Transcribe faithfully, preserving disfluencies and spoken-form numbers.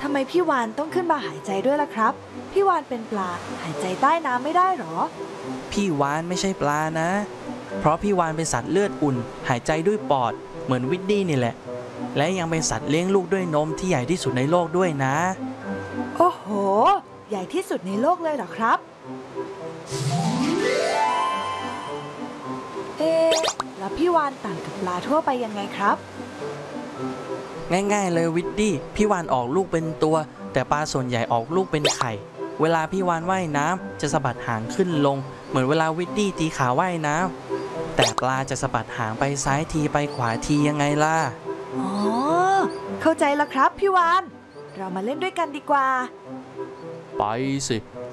ำไมพี่วานต้องขึ้นมาหายใจด้วยล่ะครับพี่วานเป็นปลาหายใจใต้น้ำไม่ได้หรอพี่วานไม่ใช่ปลานะเพราะพี่วานเป็นสัตว์เลือดอุ่นหายใจด้วยปอดเหมือนวิดดี้นี่แหละและยังเป็นสัตว์เลี้ยงลูกด้วยนมที่ใหญ่ที่สุดในโลกด้วยนะโอ้โหใหญ่ที่สุดในโลกเลยเหรอครับเอ๊ะแล้วพี่วานต่างกับปลาทั่วไปยังไงครับง่ายๆเลยวิดดี้พี่วานออกลูกเป็นตัวแต่ปลาส่วนใหญ่ออกลูกเป็นไข่เวลาพี่วานว่ายน้ำจะสะบัดหางขึ้นลงเหมือนเวลาวิดดี้ตีขาว่ายน้ำแต่ปลาจะสะบัดหางไปซ้ายทีไปขวาทียังไงล่ะอ๋อเข้าใจแล้วครับพี่วานเรามาเล่นด้วยกันดีกว่าไปสิ